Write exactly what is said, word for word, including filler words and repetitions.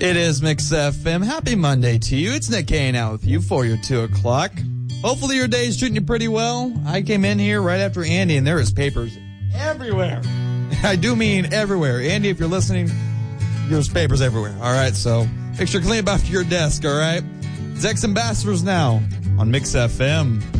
It is Mix F M. Happy Monday to you. It's Nick Kane out with you for your two o'clock. Hopefully your day's treating you pretty well. I came in here right after Andy, and there is papers everywhere. I do mean everywhere. Andy, if you're listening, there's papers everywhere. All right, so make sure to clean up after your desk, all right? It's X Ambassadors now on Mix F M.